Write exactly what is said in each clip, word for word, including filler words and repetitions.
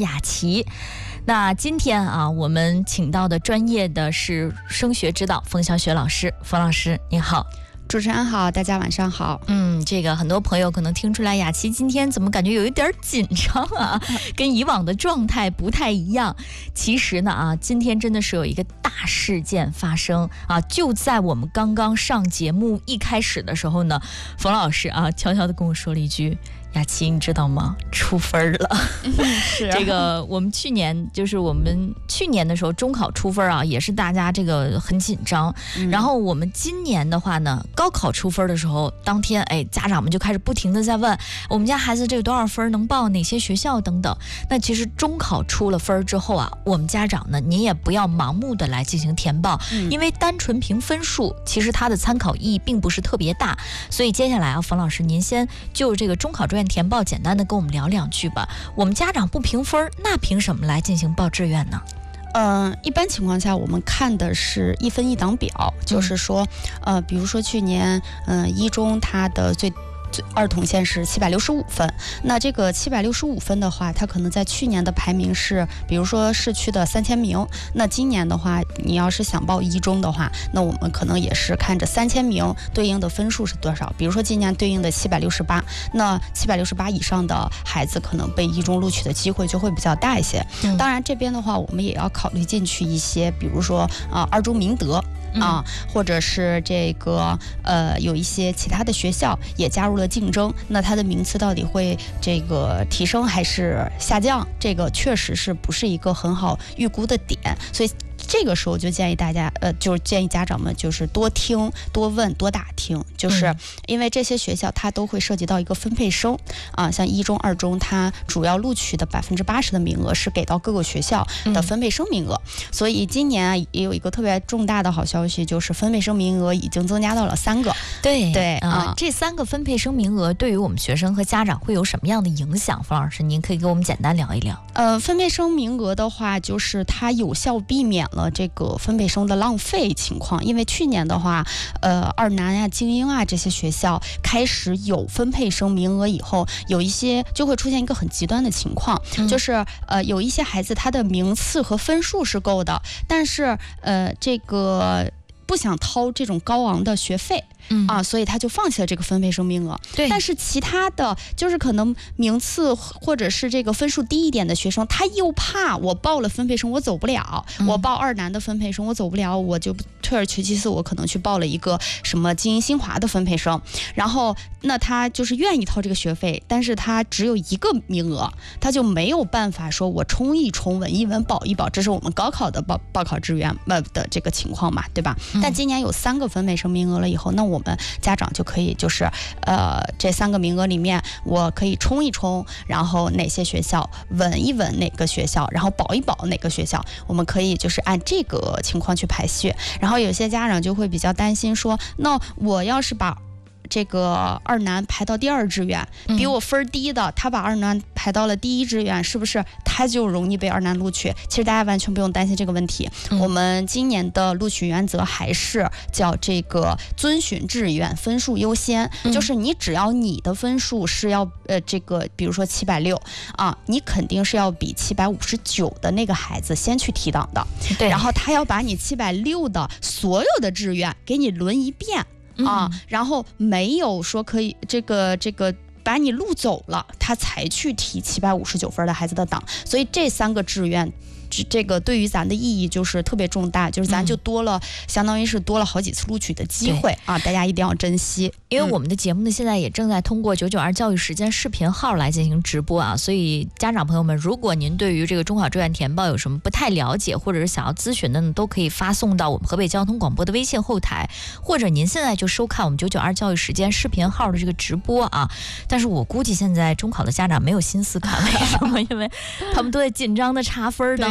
雅琪。那今天啊，我们请到的专业的是升学指导冯小雪老师。冯老师您好。 主持人好，大家晚上好。 嗯，这个很多朋友可能听出来，雅琪今天怎么感觉有一点紧张啊，跟以往的状态不太一样。其实呢啊，今天真的是有一个大事件发生啊，就在我们刚刚上节目一开始的时候呢，冯老师啊悄悄地跟我说了一句：雅琪，你知道吗？出分了。 是、啊、 这个我们去年就是我们去年的时候中考出分啊，也是大家这个很紧张、嗯、然后我们今年的话呢，高考出分的时候当天，哎，家长们就开始不停的在问我们家孩子这个多少分能报哪些学校等等。那其实中考出了分之后啊，我们家长呢，您也不要盲目的来进行填报、嗯、因为单纯凭分数其实它的参考意义并不是特别大。所以接下来啊，冯老师您先就这个中考志愿填报简单的跟我们聊两句吧。我们家长不评分，那凭什么来进行报志愿呢？ 呃，一般情况下我们看的是一分一档表、嗯、就是说呃，比如说去年嗯、呃、一中它的最二统线是七百六十五分，那这个七百六十五分的话，它可能在去年的排名是比如说市区的三千名，那今年的话你要是想报一中的话，那我们可能也是看着三千名对应的分数是多少，比如说今年对应的七百六十八，那七百六十八以上的孩子可能被一中录取的机会就会比较大一些、嗯、当然这边的话我们也要考虑进去一些，比如说啊、呃、二中明德啊，或者是这个呃，有一些其他的学校也加入了竞争，那它的名次到底会这个提升还是下降？这个确实是不是一个很好预估的点，所以这个时候就建议大家，呃，就是建议家长们就是多听、多问、多打听，就是因为这些学校它都会涉及到一个分配生啊，像一中、二中，它主要录取的百分之八十的名额是给到各个学校的分配生名额，嗯、所以今年啊也有一个特别重大的好消息，就是分配生名额已经增加到了三个。 对对啊、呃，这三个分配生名额对于我们学生和家长会有什么样的影响？冯老师，您可以给我们简单聊一聊。 呃，分配生名额的话，就是它有效避免了这个分配生的浪费情况，因为去年的话，呃，二南啊、精英啊这些学校开始有分配生名额以后，有一些就会出现一个很极端的情况，嗯、就是呃，有一些孩子他的名次和分数是够的，但是呃，这个不想掏这种高昂的学费。嗯啊，所以他就放弃了这个分配生名额。对，但是其他的就是可能名次或者是这个分数低一点的学生，他又怕我报了分配生我走不了，嗯、我报二南的分配生我走不了，我就退而求其次，我可能去报了一个什么精英新华的分配生，然后那他就是愿意掏这个学费，但是他只有一个名额，他就没有办法说我冲一冲稳一稳保一保，这是我们高考的报报考志愿的这个情况嘛，对吧？嗯、但今年有三个分配生名额了以后，那我我们家长就可以就是呃这三个名额里面我可以冲一冲，然后哪些学校稳一稳哪个学校，然后保一保哪个学校，我们可以就是按这个情况去排序。然后有些家长就会比较担心说，那我要是把这个二南排到第二志愿，比我分低的，他把二南排到了第一志愿，是不是他就容易被二南录取？其实大家完全不用担心这个问题。嗯、我们今年的录取原则还是叫这个遵循志愿，分数优先，嗯、就是你只要你的分数是要呃这个，比如说七百六啊，你肯定是要比七百五十九的那个孩子先去提档的。对，然后他要把你七百六的所有的志愿给你轮一遍。啊，然后没有说可以这个这个把你录走了，他才去提七百五十九分的孩子的档，所以这三个志愿。这个对于咱的意义就是特别重大，就是咱就多了、嗯、相当于是多了好几次录取的机会啊，大家一定要珍惜。 因为我们的节目呢现在也正在通过九九二教育时间视频号来进行直播啊，所以家长朋友们，如果您对于这个中考志愿填报有什么不太了解，或者是想要咨询的呢，都可以发送到我们河北交通广播的微信后台，或者您现在就收看我们九九二教育时间视频号的这个直播啊。但是我估计现在中考的家长没有心思看，为什么？因为他们都在紧张的查分当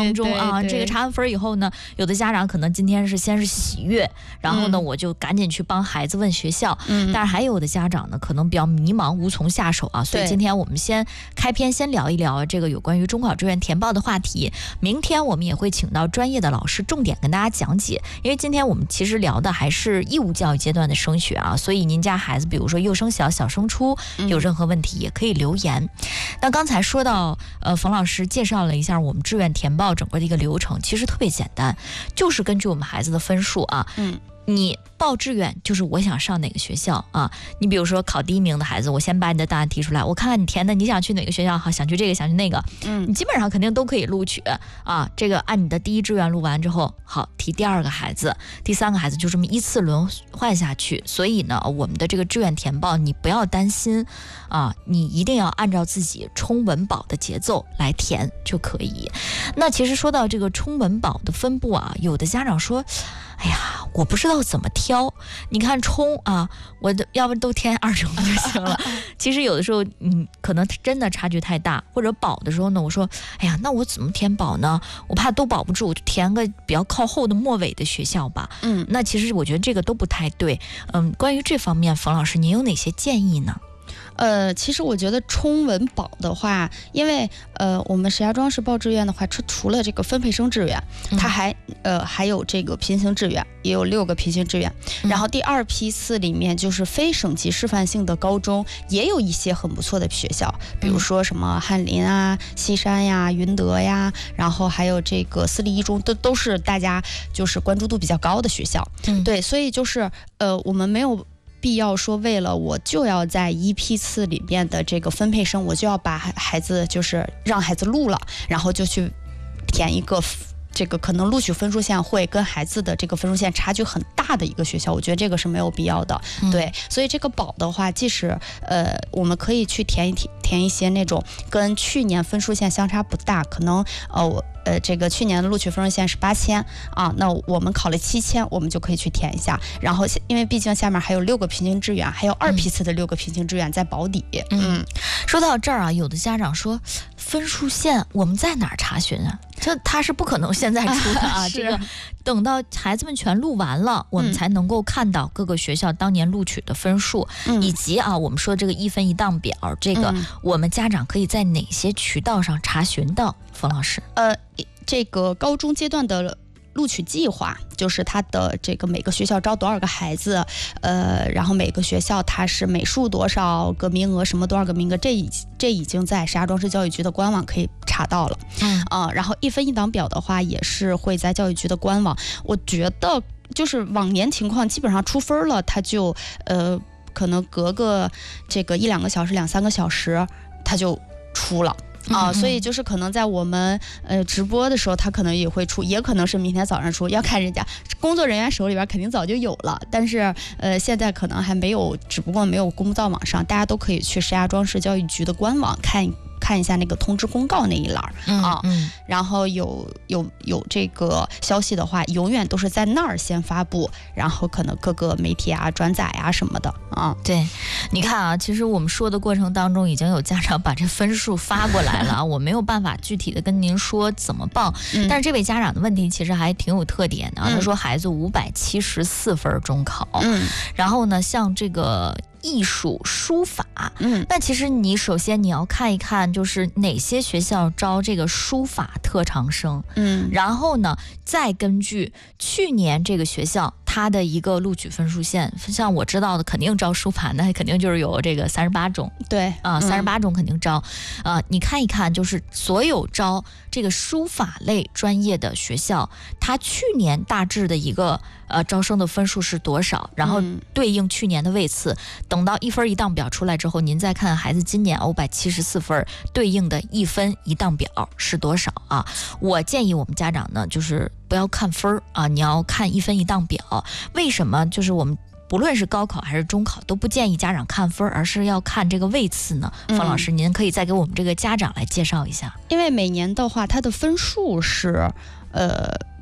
当中啊。 对对对这个查完分以后呢，有的家长可能今天是先是喜悦，然后呢、 嗯、 我就赶紧去帮孩子问学校， 嗯， 但是还有的家长呢可能比较迷茫，无从下手啊。所以今天我们先开篇先聊一聊这个有关于中考志愿填报的话题，明天我们也会请到专业的老师重点跟大家讲解。因为今天我们其实聊的还是义务教育阶段的升学啊，所以您家孩子比如说幼升小、小升初有任何问题也可以留言。那、嗯、刚才说到呃，冯老师介绍了一下我们志愿填报整个的一个流程，其实特别简单，就是根据我们孩子的分数啊， 嗯， 你报志愿就是我想上哪个学校啊？你比如说考第一名的孩子，我先把你的答案提出来，我看看你填的你想去哪个学校，好，想去这个想去那个， 嗯， 你基本上肯定都可以录取啊。这个按你的第一志愿录完之后，好，提第二个孩子、第三个孩子，就这么依次轮换下去。所以呢，我们的这个志愿填报，你不要担心啊，你一定要按照自己冲文保的节奏来填就可以。那其实说到这个冲文保的分布啊，有的家长说，哎呀，我不知道怎么挑。你看冲啊，我的要不都填二中就行了。其实有的时候，嗯，可能真的差距太大。或者保的时候呢，我说，哎呀，那我怎么填保呢？我怕都保不住，我就填个比较靠后的末尾的学校吧。 嗯， 那其实我觉得这个都不太对。嗯，关于这方面，冯老师您有哪些建议呢？ 呃，其实我觉得冲文保的话，因为呃，我们石家庄市报志愿的话，除除了这个分配生志愿， 嗯、 它还呃还有这个平行志愿，也有六个平行志愿。 嗯、 然后第二批次里面就是非省级示范性的高中，也有一些很不错的学校，比如说什么翰林啊、西山呀、云德呀，然后还有这个私立一中，都都是大家就是关注度比较高的学校。 嗯， 对，所以就是呃，我们没有必要说为了我就要在一批次里面的这个分配生，我就要把孩子就是让孩子录了，然后就去填一个这个可能录取分数线会跟孩子的这个分数线差距很大的一个学校，我觉得这个是没有必要的。 嗯、 对，所以这个保的话，即使呃我们可以去填一填填一些那种跟去年分数线相差不大，可能呃我。呃，这个去年的录取分数线是八千啊，那我们考了七千，我们就可以去填一下。然后，因为毕竟下面还有六个平行志愿，还有二批次的六个平行志愿在保底。 嗯，嗯说到这儿啊，有的家长说分数线我们在哪儿查询啊？这他是不可能现在出的啊，这个等到孩子们全录完了，我们才能够看到各个学校当年录取的分数， 嗯、 以及啊，我们说这个一分一档表，这个我们家长可以在哪些渠道上查询到？冯老师， 呃，这个高中阶段的录取计划，就是它的这个每个学校招多少个孩子，呃，然后每个学校它是美术多少个名额，什么多少个名额，这已这已经在石家庄市教育局的官网可以查到了。 嗯啊、呃，然后一分一档表的话，也是会在教育局的官网。我觉得就是往年情况，基本上出分了，它就呃可能隔个这个一两个小时、两三个小时，它就出了。啊、呃，所以就是可能在我们呃直播的时候，他可能也会出，也可能是明天早上出，要看人家工作人员手里边肯定早就有了，但是呃现在可能还没有，只不过没有公布到网上，大家都可以去石家庄市教育局的官网看看一下那个通知公告那一栏啊、 嗯嗯， 然后有有有这个消息的话，永远都是在那儿先发布，然后可能各个媒体啊转载啊什么的啊。 对，你看啊，其实我们说的过程当中，已经有家长把这分数发过来了，我没有办法具体的跟您说怎么报， 嗯、 但是这位家长的问题其实还挺有特点的、啊， 嗯、 他说孩子五百七十四分中考， 嗯， 然后呢，像这个艺术书法， 嗯， 那其实你首先你要看一看，就是哪些学校招这个书法特长生， 嗯， 然后呢，再根据去年这个学校它的一个录取分数线，像我知道的肯定招书法，那肯定就是有这个三十八中， 对啊，三十八中肯定招，啊、呃，你看一看，就是所有招这个书法类专业的学校，它去年大致的一个呃招生的分数是多少，然后对应去年的位次。等到一分一档表出来之后，您再看孩子今年五百七十四分对应的一分一档表是多少啊？我建议我们家长呢，就是不要看分啊，你要看一分一档表。为什么？就是我们不论是高考还是中考，都不建议家长看分，而是要看这个位次呢。 嗯、 方老师，您可以再给我们这个家长来介绍一下。 因为每年的话，它的分数是呃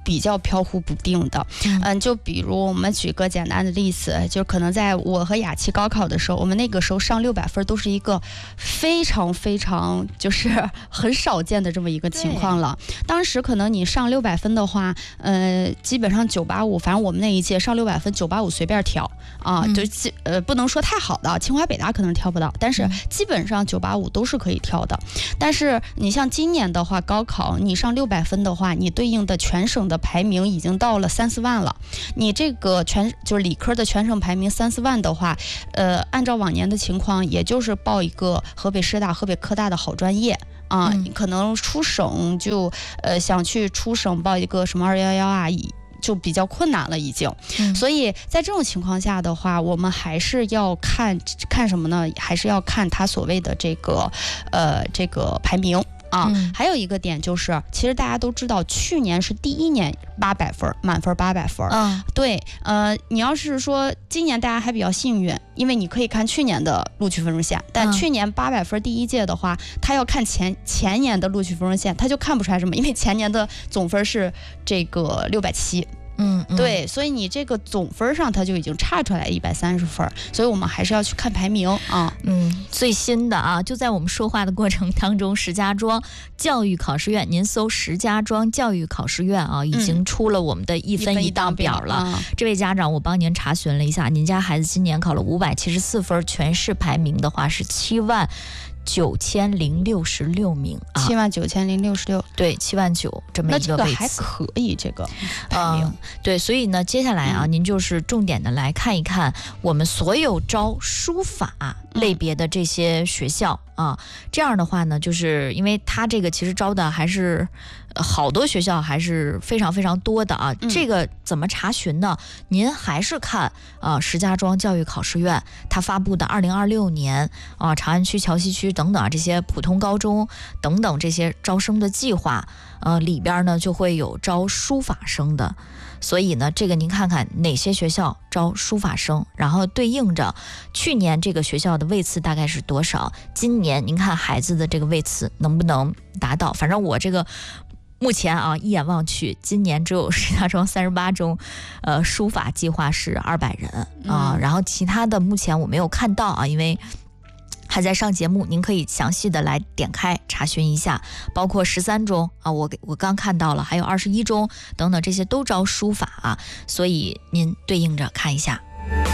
比较飘忽不定的。嗯，就比如我们举个简单的例子，就可能在我和雅琪高考的时候，我们那个时候上六百分都是一个非常非常就是很少见的这么一个情况了。当时可能你上六百分的话，呃，基本上九八五，反正我们那一届上六百分，九八五随便挑啊， 嗯、 就呃不能说太好的，清华北大可能挑不到，但是基本上九八五都是可以挑的。但是你像今年的话，高考你上六百分的话，你对应的全省的排名已经到了三四万了。你这个全就是理科的全省排名三四万的话，呃，按照往年的情况，也就是报一个河北师大、河北科大的好专业啊，嗯、可能出省就呃想去出省报一个什么二幺幺啊。就比较困难了已经、嗯、所以在这种情况下的话，我们还是要看看什么呢？还是要看他所谓的这个呃这个排名啊、嗯。还有一个点就是，其实大家都知道，去年是第一年八百分，满分八百分。嗯，对，呃，你要是说今年大家还比较幸运，因为你可以看去年的录取分数线，但去年八百分第一届的话，他要看前前年的录取分数线，他就看不出来什么，因为前年的总分是这个六百七。嗯，对，所以你这个总分上它就已经差出来一百三十分，所以我们还是要去看排名啊。 嗯，最新的啊，就在我们说话的过程当中，石家庄教育考试院，您搜石家庄教育考试院啊，已经出了我们的一分一档表了。嗯、这位家长，我帮您查询了一下，您家孩子今年考了五百七十四分，全市排名的话是七万九千零六十六名啊， 七万九千零六十六， 对，七万九这么一个位置， 那这个还可以，这个排名、 嗯、对，所以呢，接下来啊、嗯，您就是重点的来看一看我们所有招书法类别的这些学校、嗯、啊，这样的话呢，就是因为他这个其实招的还是好多学校，还是非常非常多的啊。嗯、这个怎么查询呢？您还是看啊、呃、石家庄教育考试院他发布的二零二六年啊长安区、桥西区等等这些普通高中等等这些招生的计划，呃里边呢就会有招书法生的。所以呢，这个您看看哪些学校招书法生，然后对应着去年这个学校的位次大概是多少，今年您看孩子的这个位次能不能达到。反正我这个目前啊，一眼望去，今年只有石家庄三十八中，呃，书法计划是二百人啊、呃，然后其他的目前我没有看到啊，因为还在上节目，您可以详细的来点开查询一下，包括十三中啊，我我刚看到了，还有二十一中等等，这些都招书法啊，所以您对应着看一下。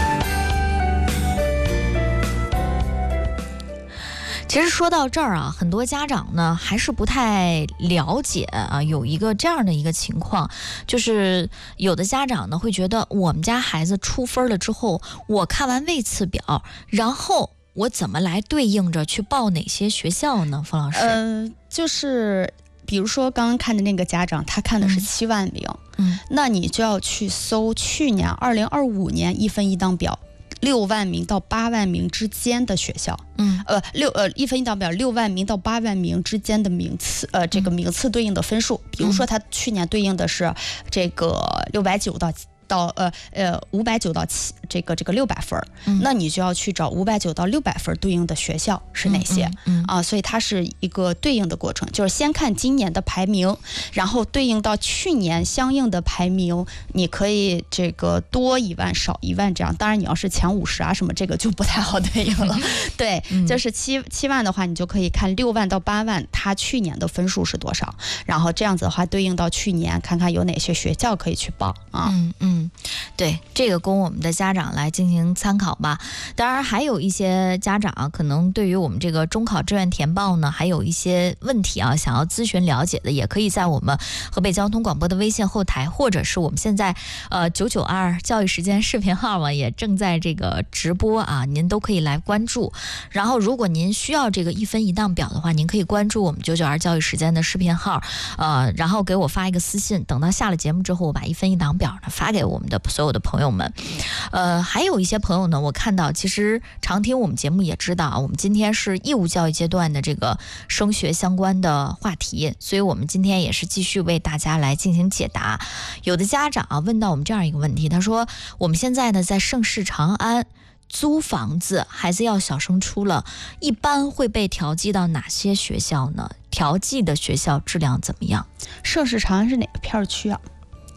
其实说到这儿啊，很多家长呢还是不太了解啊，有一个这样的一个情况，就是有的家长呢会觉得，我们家孩子出分了之后，我看完位次表，然后我怎么来对应着去报哪些学校呢？冯老师， 呃，就是比如说刚刚看的那个家长，他看的是七万名，嗯，那你就要去搜去年二零二五年一分一档表。六万名到八万名之间的学校，嗯，呃，六呃一分一档表六万名到八万名之间的名次，呃，这个名次对应的分数，比如说他去年对应的是这个六百九到到呃呃五百九到七这个这个六百分、嗯，那你就要去找五百九到六百分对应的学校是哪些、嗯嗯嗯、啊？所以它是一个对应的过程，就是先看今年的排名，然后对应到去年相应的排名，你可以这个多一万少一万这样。当然你要是前五十啊什么，这个就不太好对应了。对，嗯、就是七七万的话，你就可以看六万到八万，它去年的分数是多少，然后这样子的话对应到去年，看看有哪些学校可以去报啊。 嗯嗯。嗯，对，这个供我们的家长来进行参考吧。当然还有一些家长可能对于我们这个中考志愿填报呢还有一些问题啊，想要咨询了解的，也可以在我们河北交通广播的微信后台，或者是我们现在呃九九二教育时间视频号嘛，也正在这个直播啊，您都可以来关注。然后如果您需要这个一分一档表的话，您可以关注我们九九二教育时间的视频号，呃，然后给我发一个私信，等到下了节目之后，我把一分一档表呢发给我们的所有的朋友们。呃，还有一些朋友呢，我看到其实常听我们节目也知道啊，我们今天是义务教育阶段的这个升学相关的话题，所以我们今天也是继续为大家来进行解答。有的家长啊问到我们这样一个问题，他说我们现在呢在盛世长安租房子，孩子要小升初了，一般会被调剂到哪些学校呢？调剂的学校质量怎么样？ 盛世长安是哪个片区啊？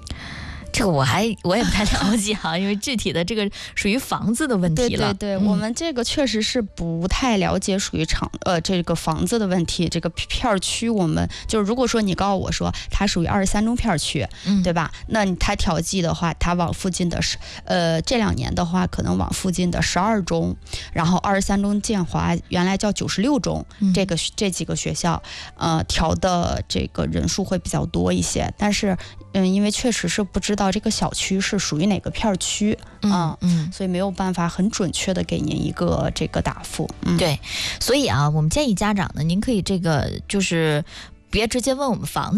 这个我还我也不太了解哈、啊，因为具体的这个属于房子的问题了。 对对对、 嗯， 我们这个确实是不太了解，属于厂呃这个房子的问题。这个片区我们就是如果说你告诉我说它属于二十三中片区， 嗯， 对吧？那它调剂的话，它往附近的是呃这两年的话，可能往附近的十二中，然后二十三中建华原来叫九十六中， 嗯、 这个这几个学校呃调的这个人数会比较多一些，但是。嗯，因为确实是不知道这个小区是属于哪个片区啊、 嗯，嗯， 所以没有办法很准确的给您一个这个答复。嗯， 对，所以啊，我们建议家长呢，您可以这个就是别直接问我们房子。